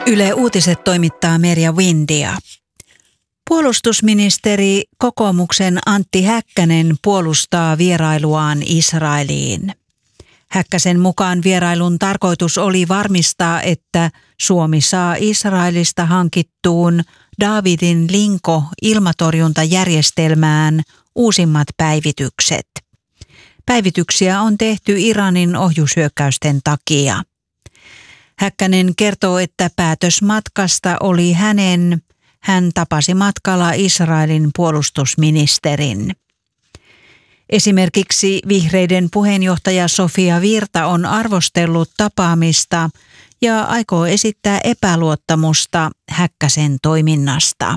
Yle Uutiset toimittaa Merja Windia. Puolustusministeri kokoomuksen Antti Häkkänen puolustaa vierailuaan Israeliin. Häkkäsen mukaan vierailun tarkoitus oli varmistaa, että Suomi saa Israelista hankittuun Davidin Linko-ilmatorjuntajärjestelmään uusimmat päivitykset. Päivityksiä on tehty Iranin ohjushyökkäysten takia. Häkkänen kertoo, että päätös matkasta oli hän tapasi matkalla Israelin puolustusministerin. Esimerkiksi vihreiden puheenjohtaja Sofia Virta on arvostellut tapaamista ja aikoo esittää epäluottamusta Häkkäsen toiminnasta.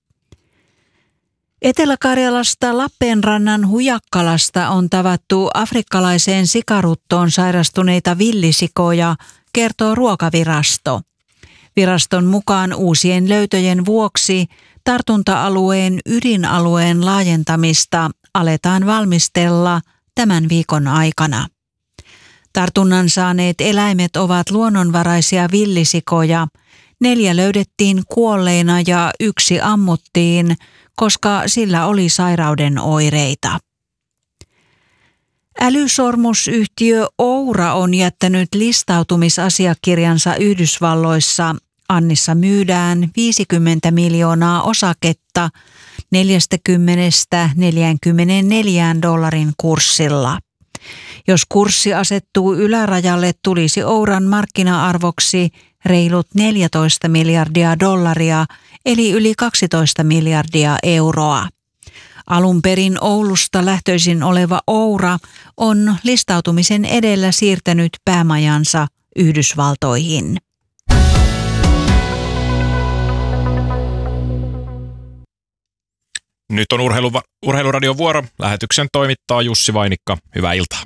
Etelä-Karjalasta Lappeenrannan Hujakkalasta on tavattu afrikkalaiseen sikaruttoon sairastuneita villisikoja, kertoo Ruokavirasto. Viraston mukaan uusien löytöjen vuoksi tartunta-alueen ydinalueen laajentamista aletaan valmistella tämän viikon aikana. Tartunnan saaneet eläimet ovat luonnonvaraisia villisikoja. 4 löydettiin kuolleina ja 1 ammuttiin, koska sillä oli sairauden oireita. Älysormusyhtiö Oura on jättänyt listautumisasiakirjansa Yhdysvalloissa. Annissa myydään 50 miljoonaa osaketta $40–44 kurssilla. Jos kurssi asettuu ylärajalle, tulisi Ouran markkina-arvoksi reilut $14 miljardia, eli yli 12 miljardia euroa. Alun perin Oulusta lähtöisin oleva Oura on listautumisen edellä siirtänyt päämajansa Yhdysvaltoihin. Nyt on Urheiluradion vuoro. Lähetyksen toimittaa Jussi Vainikka. Hyvää iltaa.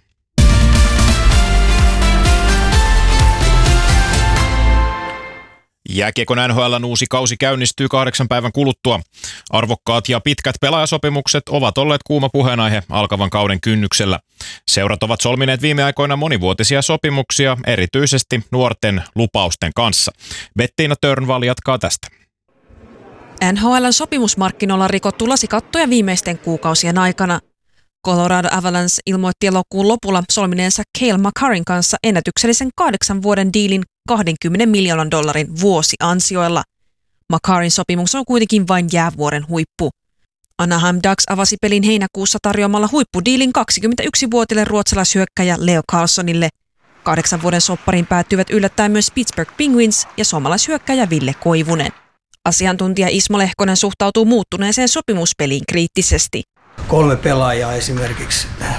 Jääkiekon NHL:n uusi kausi käynnistyy 8 päivän kuluttua. Arvokkaat ja pitkät pelaajasopimukset ovat olleet kuuma puheenaihe alkavan kauden kynnyksellä. Seurat ovat solmineet viime aikoina monivuotisia sopimuksia, erityisesti nuorten lupausten kanssa. Bettina Törnvall jatkaa tästä. NHL:n sopimusmarkkinoilla rikottu lasikattoja viimeisten kuukausien aikana. Colorado Avalanche ilmoitti elokuun lopulla solmineensa Cale Makarin kanssa ennätyksellisen 8 vuoden diilin $20 miljoonan vuosiansioilla. Makarin sopimus on kuitenkin vain jäävuoren huippu. Anaheim Ducks avasi pelin heinäkuussa tarjoamalla huippudiilin 21-vuotiaille ruotsalaishyökkäjä Leo Carlsonille. 8 vuoden soppariin päättyivät yllättäen myös Pittsburgh Penguins ja suomalaishyökkäjä Ville Koivunen. Asiantuntija Ismo Lehkonen suhtautuu muuttuneeseen sopimuspeliin kriittisesti. 3 pelaajaa esimerkiksi